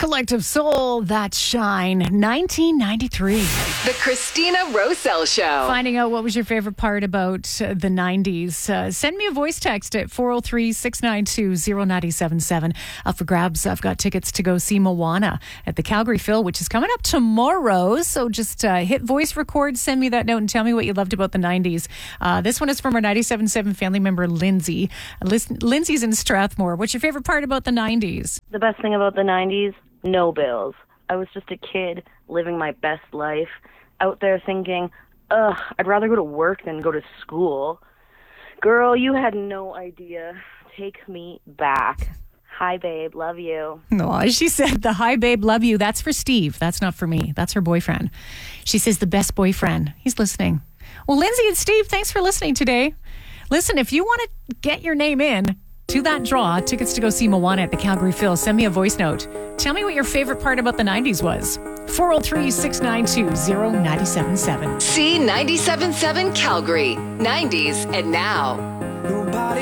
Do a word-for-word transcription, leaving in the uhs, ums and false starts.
Collective Soul, That Shine, nineteen ninety-three. The Christina Rosell Show. Finding out what was your favorite part about uh, the nineties. Uh, send me a voice text at four oh three, six nine two, oh nine seven seven. Up for grabs, I've got tickets to go see Moana at the Calgary Phil, which is coming up tomorrow. So just uh, hit voice record, send me that note, and tell me what you loved about the nineties. Uh, this one is from our ninety-seven point seven family member, Lindsay. Listen, Lindsay's in Strathmore. What's your favorite part about the nineties? The best thing about the nineties? No bills. I was just a kid living my best life, out there thinking, ugh, I'd rather go to work than go to school. Girl, you had no idea. Take me back. Hi, babe. Love you. No, she said the hi, babe, love you. That's for Steve. That's not for me. That's her boyfriend. She says the best boyfriend. He's listening. Well, Lindsay and Steve, thanks for listening today. Listen, if you want to get your name in to that draw, tickets to go see Moana at the Calgary Phil, send me a voice note. Tell me what your favorite part about the nineties was. four oh three, six nine two, oh nine seven seven. C ninety-seven point seven Calgary. nineties and now.